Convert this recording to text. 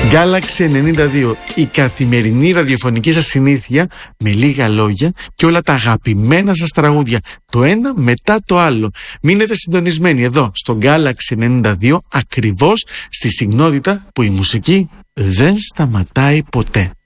Galaxy 92, η καθημερινή ραδιοφωνική σας συνήθεια με λίγα λόγια και όλα τα αγαπημένα σας τραγούδια, το ένα μετά το άλλο. Μείνετε συντονισμένοι εδώ στο Galaxy 92, ακριβώς στη συχνότητα που η μουσική δεν σταματάει ποτέ.